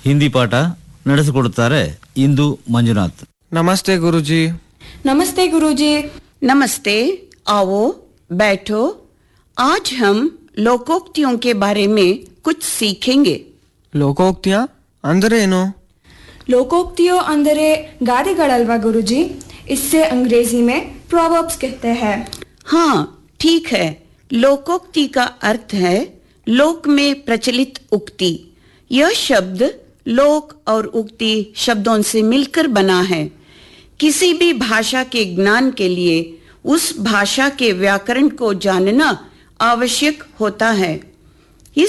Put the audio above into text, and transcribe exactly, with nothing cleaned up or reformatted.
ಹಿಂದಿ ಪಾಠ ನಡೆಸಿಕೊಡುತ್ತಾರೆ ಇಂದು ಮಂಜುನಾಥ್. नमस्ते गुरुजी। नमस्ते गुरुजी। नमस्ते, आओ बैठो। आज हम लोकोक्तियों के बारे में कुछ सीखेंगे। ಲೋಕೋಕ್ತಿಯ ಅಂದರೆ ಏನು? लोकोक्तियों अंदरे गादेगळल्वा गुरुजी? इससे अंग्रेजी में प्रोवर्ब्स कहते हैं। हाँ ठीक है, लोकोक्ति का अर्थ है लोक में प्रचलित उक्ति। यह शब्द लोक और उक्ति शब्दों से मिलकर बना है। किसी भी भाषा के ज्ञान के लिए उस भाषा के व्याकरण को जानना आवश्यक होता है।